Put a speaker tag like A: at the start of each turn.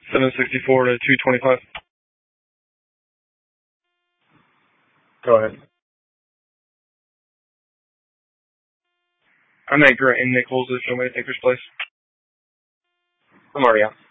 A: 764 to 225.
B: Go ahead.
A: I'm at Grant and Nichols if you want me to take this place.
B: I'm already out.